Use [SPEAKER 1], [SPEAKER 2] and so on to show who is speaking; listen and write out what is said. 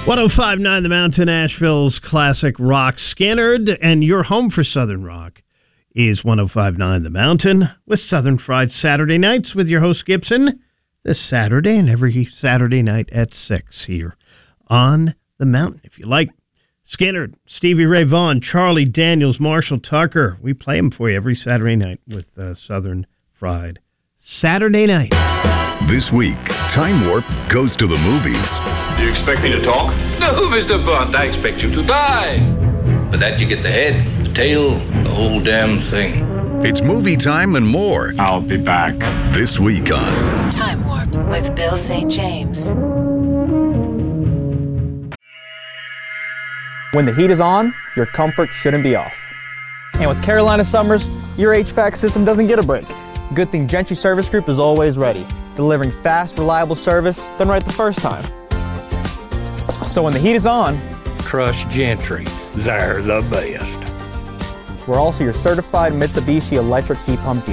[SPEAKER 1] 105.9 The Mountain, Asheville's classic rock. Skynyrd, and your home for Southern rock is 105.9 The Mountain with Southern Fried Saturday nights with your host Gibson this Saturday and every Saturday night at 6 here on The Mountain. If you like Skynyrd, Stevie Ray Vaughan, Charlie Daniels, Marshall Tucker, we play them for you every Saturday night with Southern Fried Saturday night.
[SPEAKER 2] This week, Time Warp goes to the movies.
[SPEAKER 3] Do you expect me to talk?
[SPEAKER 4] No, Mr. Bond, I expect you to die. But that you get the head, the tail, the whole damn thing.
[SPEAKER 2] It's movie time and more.
[SPEAKER 3] I'll be back.
[SPEAKER 2] This week on
[SPEAKER 5] Time Warp with Bill St. James.
[SPEAKER 6] When the heat is on, your comfort shouldn't be off. And with Carolina Summers, your HVAC system doesn't get a break. Good thing Gentry Service Group is always ready, delivering fast, reliable service done right the first time. So when the heat is on,
[SPEAKER 7] trust Gentry. They're the best.
[SPEAKER 6] we're also your certified Mitsubishi electric heat pump dealer.